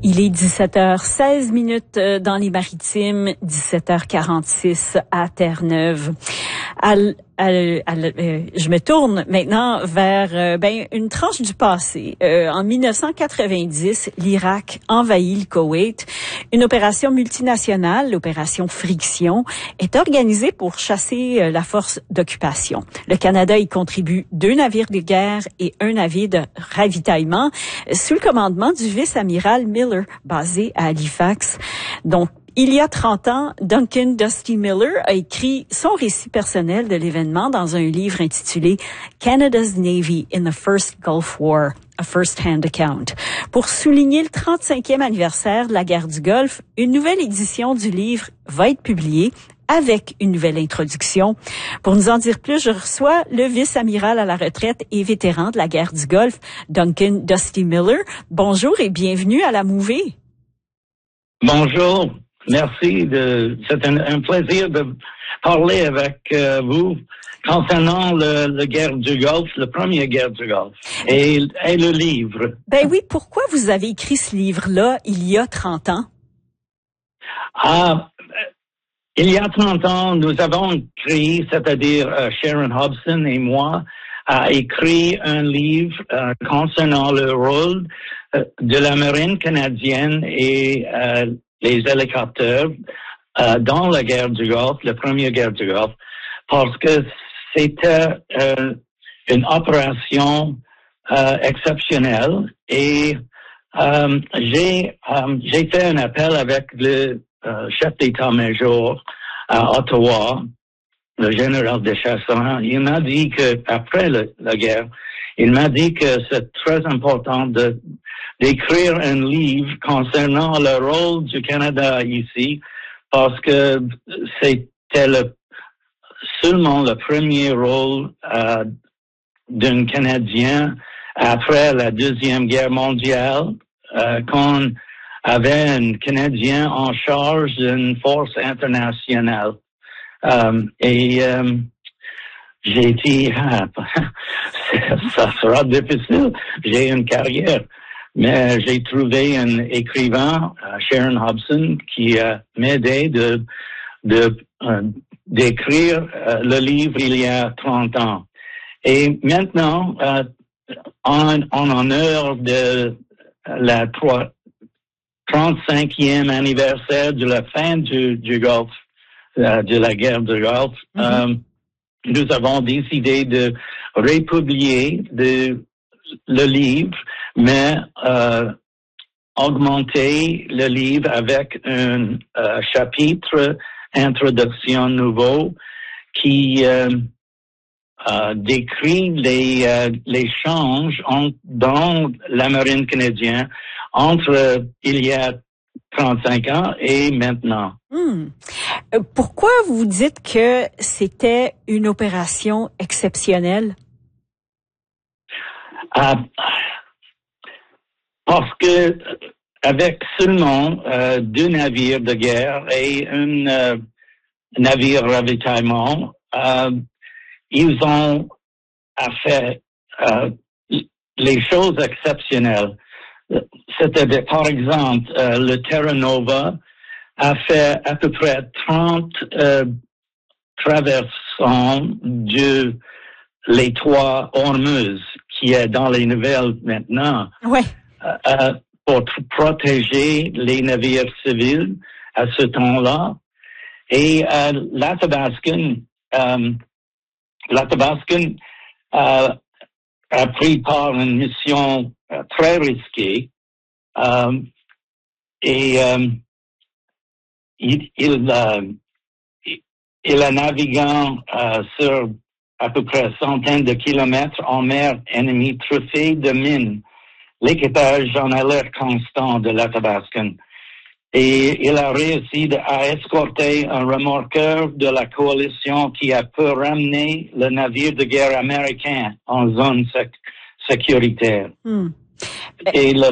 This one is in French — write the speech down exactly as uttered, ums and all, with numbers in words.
Il est dix-sept heures seize minutes dans les Maritimes, dix-sept heures quarante-six à Terre-Neuve. À, à, à, euh, je me tourne maintenant vers euh, ben, une tranche du passé. Euh, en dix-neuf cent quatre-vingt-dix, l'Irak envahit le Koweït. Une opération multinationale, l'opération Friction, est organisée pour chasser euh, la force d'occupation. Le Canada y contribue deux navires de guerre et un navire de ravitaillement sous le commandement du vice-amiral Miller, basé à Halifax. Donc, il y a trente ans, Duncan Dusty Miller a écrit son récit personnel de l'événement dans un livre intitulé Canada's Navy in the First Gulf War, a First-Hand Account. Pour souligner le trente-cinquième anniversaire de la guerre du Golfe, une nouvelle édition du livre va être publiée avec une nouvelle introduction. Pour nous en dire plus, je reçois le vice-amiral à la retraite et vétéran de la guerre du Golfe, Duncan Dusty Miller. Bonjour et bienvenue à la Mouvée. Bonjour. Merci. De, c'est un, un plaisir de parler avec euh, vous concernant le, le guerre du Golfe, la première guerre du Golfe, et, et le livre. Ben oui, pourquoi vous avez écrit ce livre-là il y a trente ans? Ah, il y a trente ans, nous avons créé, c'est-à-dire euh, Sharon Hobson et moi, a écrit un livre euh, concernant le rôle euh, de la marine canadienne et euh, les hélicoptères euh, dans la guerre du Golfe, la première guerre du Golfe, parce que c'était euh, une opération euh, exceptionnelle et euh, j'ai euh, j'ai fait un appel avec le euh, chef d'état-major à Ottawa, le général Deschassin. Il m'a dit que après le, la guerre, il m'a dit que c'est très important de d'écrire un livre concernant le rôle du Canada ici, parce que c'était le, seulement le premier rôle euh, d'un Canadien après la Deuxième Guerre mondiale, euh, qu'on avait un Canadien en charge d'une force internationale. Euh, et euh, j'ai dit, ah, ça sera difficile, j'ai une carrière. Mais j'ai trouvé un écrivain, uh, Sharon Hobson, qui a uh, m'aidé de, de, uh, d'écrire uh, le livre il y a trente ans. Et maintenant, uh, en, en honneur de la trente-cinquième anniversaire de la fin du, du Golfe, uh, de la guerre du Golfe, mm-hmm. um, nous avons décidé de republier de, le livre, mais euh, augmenter le livre avec un euh, chapitre introduction nouveau qui euh, euh, décrit les euh, les changes en, dans la marine canadienne entre euh, il y a trente-cinq ans et maintenant. Hmm. Pourquoi vous dites que c'était une opération exceptionnelle? Euh, parce que avec seulement euh, deux navires de guerre et un euh, navire ravitaillement, euh, ils ont fait euh, les choses exceptionnelles. C'était par exemple euh, le Terra Nova a fait à peu près trente euh, traversons de l'étoile Hormuz, qui est dans les nouvelles maintenant, ouais. euh, pour t- protéger les navires civils à ce temps-là. Et euh, l'Athabascan, euh, l'Athabascan euh, a pris part à une mission euh, très risquée euh, et euh, il, il, euh, il a navigué euh, sur à peu près centaines de kilomètres en mer ennemie truffée de mines. L'équipage en alerte constant de l'Athabascan. Et il a réussi à escorter un remorqueur de la coalition qui a pu ramener le navire de guerre américain en zone sec- sécuritaire. Hmm. Et le